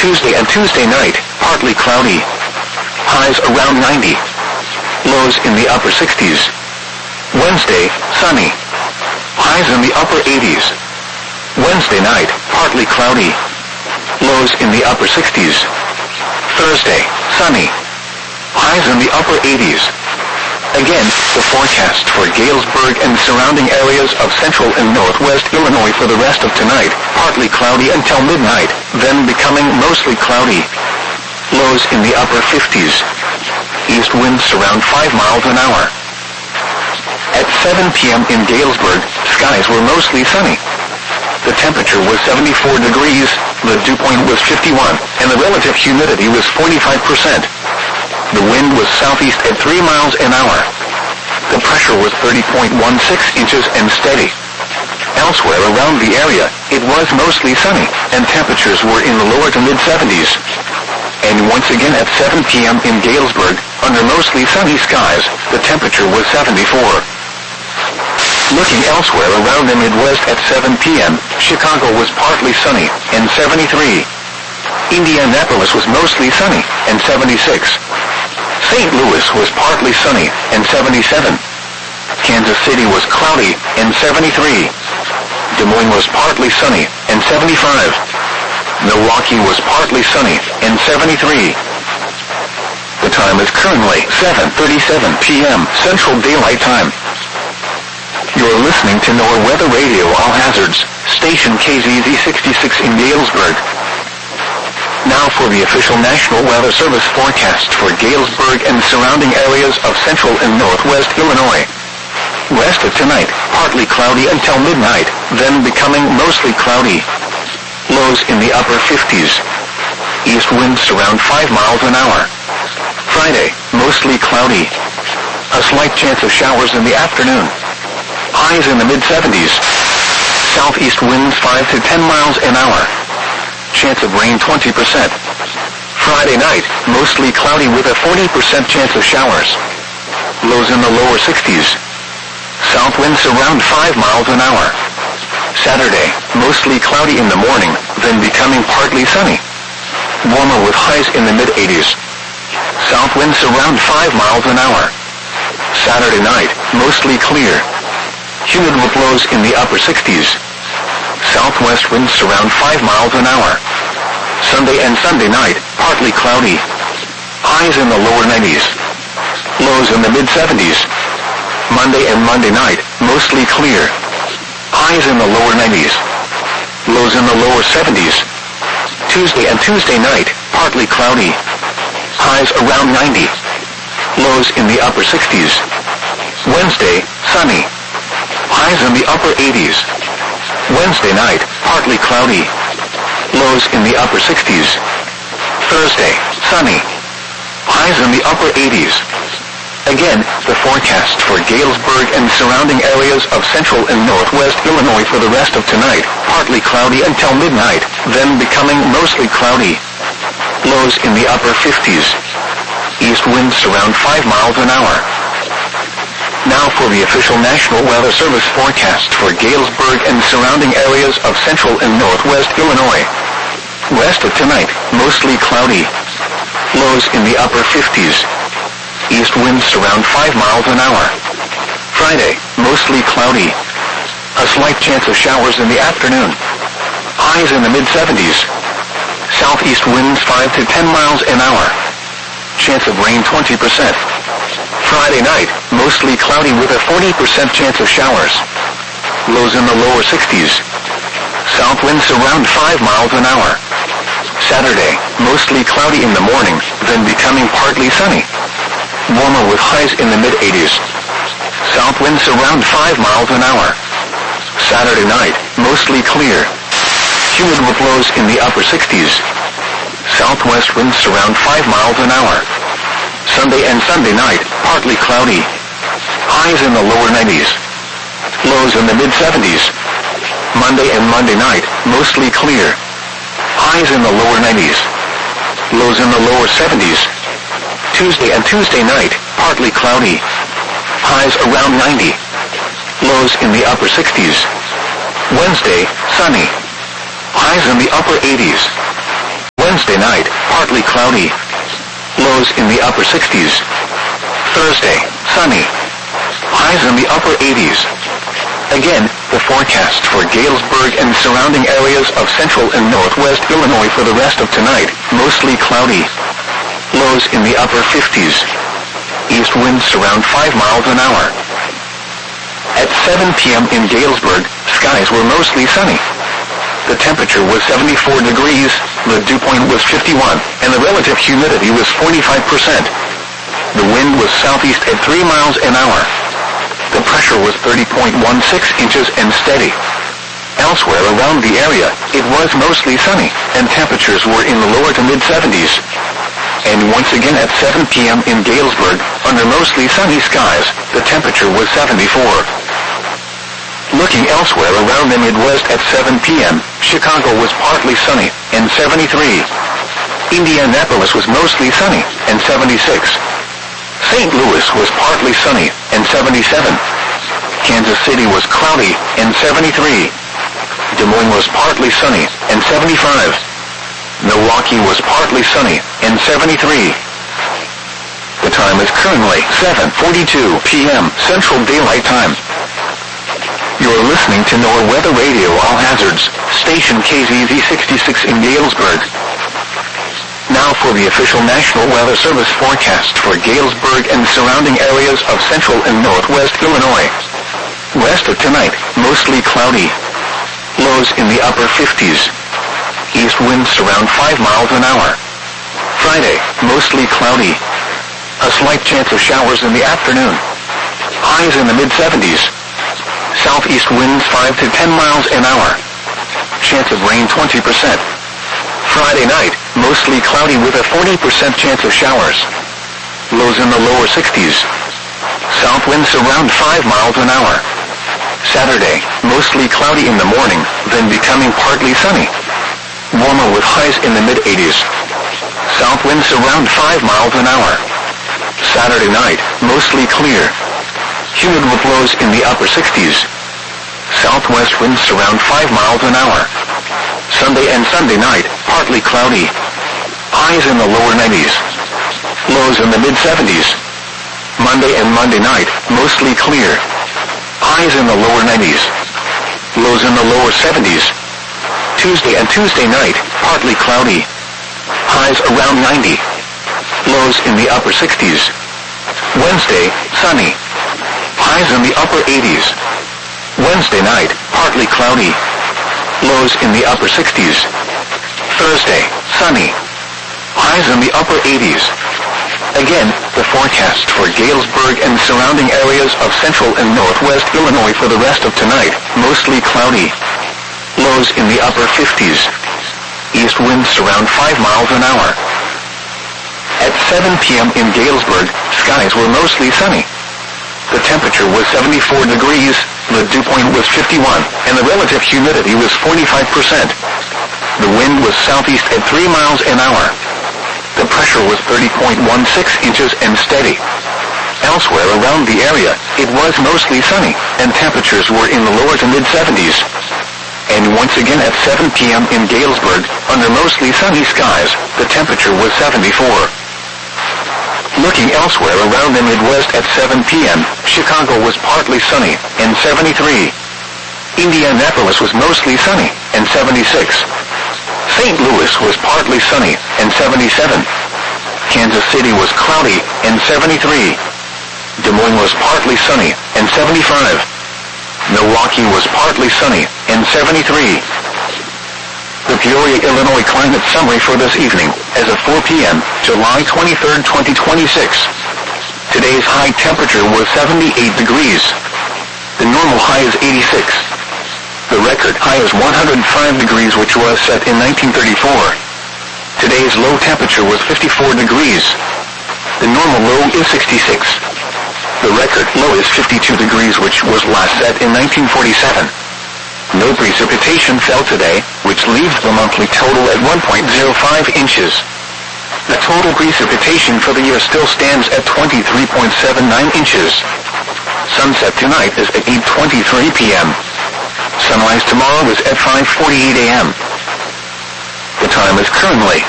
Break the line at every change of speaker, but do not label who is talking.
Tuesday and Tuesday night, partly cloudy. Highs around 90. Lows in the upper 60s. Wednesday, sunny. Highs in the upper 80s. Wednesday night, partly cloudy. Lows in the upper 60s. Thursday, sunny. Highs in the upper 80s. Again, the forecast for Galesburg and surrounding areas of central and northwest Illinois for the rest of tonight, partly cloudy until midnight, then becoming mostly cloudy. Lows in the upper 50s. East winds around 5 miles an hour. At 7 p.m. in Galesburg, skies were mostly sunny. The temperature was 74 degrees, the dew point was 51, and the relative humidity was 45%. The wind was southeast at 3 miles an hour. The pressure was 30.16 inches and steady. Elsewhere around the area, it was mostly sunny, and temperatures were in the lower to mid-70s. And once again at 7 p.m. in Galesburg, under mostly sunny skies, the temperature was 74. Looking elsewhere around the Midwest at 7 p.m., Chicago was partly sunny, and 73. Indianapolis was mostly sunny, and 76. St. Louis was partly sunny, and 77. Kansas City was cloudy, and 73. Des Moines was partly sunny, and 75. Milwaukee was partly sunny, and 73. The time is currently 7:37 p.m. Central Daylight Time. You're listening to NOAA Weather Radio All Hazards, station KZZ 66 in Galesburg. Now for the official National Weather Service forecast for Galesburg and surrounding areas of central and northwest Illinois. Rest of tonight, partly cloudy until midnight, then becoming mostly cloudy. Lows in the upper 50s. East winds around 5 miles an hour. Friday, mostly cloudy. A slight chance of showers in the afternoon. Highs in the mid-70s. Southeast winds 5 to 10 miles an hour. Chance of rain 20%. Friday night, mostly cloudy with a 40% chance of showers. Lows in the lower 60s. South winds around 5 miles an hour. Saturday, mostly cloudy in the morning, then becoming partly sunny. Warmer with highs in the mid-80s. South winds around 5 miles an hour. Saturday night, mostly clear. Humid with lows in the upper 60s. Southwest winds around 5 miles an hour. Sunday and Sunday night, partly cloudy. Highs in the lower 90s. Lows in the mid-70s. Monday and Monday night, mostly clear. Highs in the lower 90s. Lows in the lower 70s. Tuesday and Tuesday night, partly cloudy. Highs around 90. Lows in the upper 60s. Wednesday, sunny. Highs in the upper 80s. Wednesday night, partly cloudy. Lows in the upper 60s. Thursday, sunny. Highs in the upper 80s. Again, the forecast for Galesburg and surrounding areas of central and northwest Illinois for the rest of tonight, partly cloudy until midnight, then becoming mostly cloudy. Lows in the upper 50s. East winds around 5 miles an hour. Now for the official National Weather Service forecast for Galesburg and surrounding areas of central and northwest Illinois. Rest of tonight, mostly cloudy. Lows in the upper 50s. East winds around 5 miles an hour. Friday, mostly cloudy. A slight chance of showers in the afternoon. Highs in the mid-70s. Southeast winds 5 to 10 miles an hour. Chance of rain 20%. Friday night, mostly cloudy with a 40% chance of showers. Lows in the lower 60s. South winds around 5 miles an hour. Saturday, mostly cloudy in the morning, then becoming partly sunny. Warmer with highs in the mid-80s. South winds around 5 miles an hour. Saturday night, mostly clear. Humid with lows in the upper 60s. Southwest winds around 5 miles an hour. Sunday and Sunday night, partly cloudy. Highs in the lower 90s. Lows in the mid-70s. Monday and Monday night, mostly clear. Highs in the lower 90s. Lows in the lower 70s. Tuesday and Tuesday night, partly cloudy. Highs around 90. Lows in the upper 60s. Wednesday, sunny. Highs in the upper 80s. Wednesday Wednesday night, partly cloudy. Lows in the upper 60s. Thursday, sunny. Highs in the upper 80s. Again, the forecast for Galesburg and surrounding areas of central and northwest Illinois for the rest of tonight, mostly cloudy. Lows in the upper 50s. East winds around 5 miles an hour. At 7 p.m. in Galesburg, skies were mostly sunny. The temperature was 74 degrees, the dew point was 51, and the relative humidity was 45%. The wind was southeast at 3 miles an hour. The pressure was 30.16 inches and steady. Elsewhere around the area, it was mostly sunny, and temperatures were in the lower to mid-70s. And once again at 7 p.m. in Galesburg, under mostly sunny skies, the temperature was 74. Looking elsewhere around the Midwest at 7 p.m., Chicago was partly sunny, and 73. Indianapolis was mostly sunny, and 76. St. Louis was partly sunny, and 77. Kansas City was cloudy, and 73. Des Moines was partly sunny, and 75. Milwaukee was partly sunny, and 73. The time is currently 7:42 p.m. Central Daylight Time. You're listening to NOAA Weather Radio All Hazards, station KZZ 66 in Galesburg. Now for the official National Weather Service forecast for Galesburg and surrounding areas of central and northwest Illinois. Rest of tonight, mostly cloudy. Lows in the upper 50s. East winds around 5 miles an hour. Friday, mostly cloudy. A slight chance of showers in the afternoon. Highs in the mid-70s. Southeast winds 5 to 10 miles an hour. Chance of rain 20%. Friday night, mostly cloudy with a 40% chance of showers. Lows in the lower 60s. South winds around 5 miles an hour. Saturday, mostly cloudy in the morning, then becoming partly sunny. Warmer with highs in the mid-80s. South winds around 5 miles an hour. Saturday night, mostly clear. Humid with lows in the upper 60s. Southwest winds around 5 miles an hour. Sunday and Sunday night, partly cloudy. Highs in the lower 90s. Lows in the mid-70s. Monday and Monday night, mostly clear. Highs in the lower 90s. Lows in the lower 70s. Tuesday and Tuesday night, partly cloudy. Highs around 90. Lows in the upper 60s. Wednesday, sunny. Highs in the upper 80s. Wednesday night, partly cloudy. Lows in the upper 60s. Thursday, sunny. Highs in the upper 80s. Again, the forecast for Galesburg and surrounding areas of central and northwest Illinois for the rest of tonight, mostly cloudy. Lows in the upper 50s. East winds around 5 miles an hour. At 7 p.m. in Galesburg, skies were mostly sunny. The temperature was 74 degrees, the dew point was 51, and the relative humidity was 45%. The wind was southeast at 3 miles an hour. The pressure was 30.16 inches and steady. Elsewhere around the area, it was mostly sunny, and temperatures were in the lower to mid-70s. And once again at 7 p.m. in Galesburg, under mostly sunny skies, the temperature was 74. Looking elsewhere around the Midwest at 7 p.m., Chicago was partly sunny, and 73. Indianapolis was mostly sunny, and 76. St. Louis was partly sunny, and 77. Kansas City was cloudy, and 73. Des Moines was partly sunny, and 75. Milwaukee was partly sunny, and 73. The Peoria, Illinois climate summary for this evening, as of 4 p.m., July 23, 2026. Today's high temperature was 78 degrees. The normal high is 86. The record high is 105 degrees, which was set in 1934. Today's low temperature was 54 degrees. The normal low is 66. The record low is 52 degrees, which was last set in 1947. No precipitation fell today, which leaves the monthly total at 1.05 inches. The total precipitation for the year still stands at 23.79 inches. Sunset tonight is at 8:23 p.m. Sunrise tomorrow is at 5:48 a.m. The time is currently